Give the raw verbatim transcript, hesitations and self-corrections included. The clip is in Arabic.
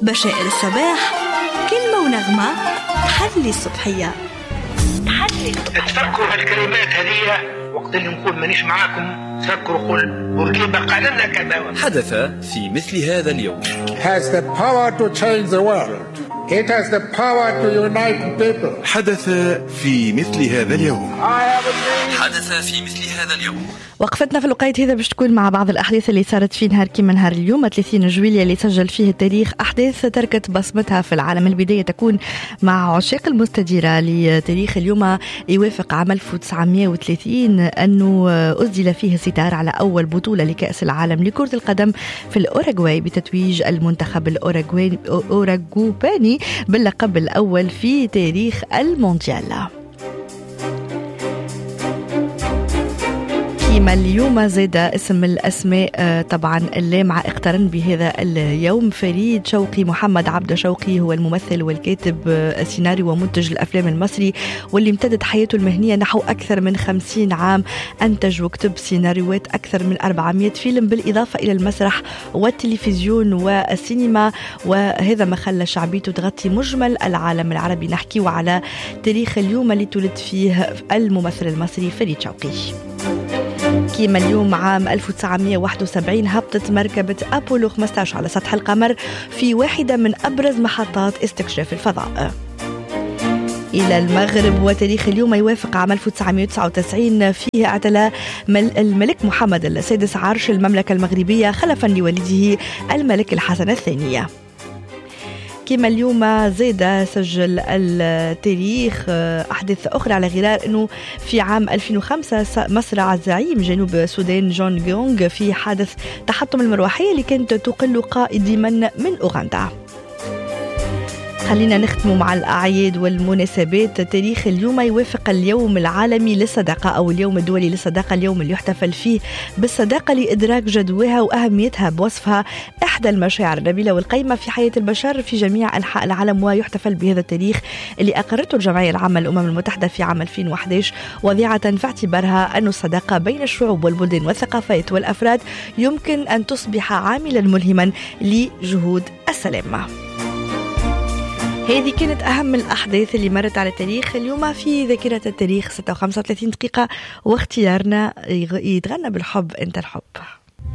بشائر الصباح، كلمة ونغمة تحلي الصبحية. تفكروا هالكلمات هذه وقت اللي نقول مانيش معاكم، تفكروا قول بورقيبة قال لنا كذا. حدث في مثل هذا اليوم. has the power to change the world. It has the power to unite people. حدث في مثل هذا اليوم. حدث في مثل هذا اليوم. وقفتنا في الوقت هذا باش تكون مع بعض الأحداث اللي صارت في نهار كيما نهار اليوم ثلاثين جويلية اللي سجل فيه التاريخ أحداث تركت بصمتها في العالم. البداية تكون مع عشاق المستديرة لتاريخ اليوم، يوافق عام ألف وتسعمائة وثلاثين أنه أسدل فيه الستار على أول بطولة لكأس العالم لكرة القدم في الأوروغواي بتتويج المنتخب الأوروغوباني باللقب الأول في تاريخ المونديال. كيما اليوم زاد اسم الأسماء طبعا اللامعة اقترن بهذا اليوم فريد شوقي. محمد عبد شوقي هو الممثل والكاتب السيناريو ومنتج الأفلام المصري، واللي امتدت حياته المهنية نحو أكثر من خمسين عام. أنتج وكتب سيناريوهات أكثر من أربعمائة فيلم بالإضافة إلى المسرح والتلفزيون والسينما، وهذا ما خلى شعبيته تغطي مجمل العالم العربي. نحكيه على تاريخ اليوم اللي تولد فيه الممثل المصري فريد شوقي. كيما اليوم عام ألف وتسعمائة وواحد وسبعين هبطت مركبة أبولو خمسة عشر على سطح القمر في واحدة من أبرز محطات استكشاف الفضاء. إلى المغرب وتاريخ اليوم يوافق عام ألف وتسعمائة وتسعة وتسعين فيه اعتلى الملك محمد السادس عرش المملكة المغربية خلفا لوالده الملك الحسن الثاني. كما اليوم زاد سجل التاريخ أحداث أخرى على غرار أنه في عام ألفين وخمسة مصرع زعيم جنوب السودان جون جونغ في حادث تحطم المروحية اللي كانت تقل قائدما من أوغندا. خلينا نختم مع الأعياد والمناسبات. تاريخ اليوم يوافق اليوم العالمي للصداقة أو اليوم الدولي للصداقة، اليوم اللي يحتفل فيه بالصداقة لإدراك جدواها وأهميتها بوصفها إحدى المشاعر النبيلة والقيمة في حياة البشر في جميع أنحاء العالم. ويحتفل بهذا التاريخ اللي أقرته الجمعية العامة للأمم المتحدة في عام ألفين وأحد عشر وضيعة في اعتبارها أن الصداقة بين الشعوب والبلدان والثقافات والأفراد يمكن أن تصبح عاملا ملهما لجهود السلام. هذه كانت أهم الأحداث اللي مرت على تاريخ اليوم في ذاكرة التاريخ. ستة وخمسة وثلاثين دقيقة واختيارنا يتغنى بالحب أنت الحب.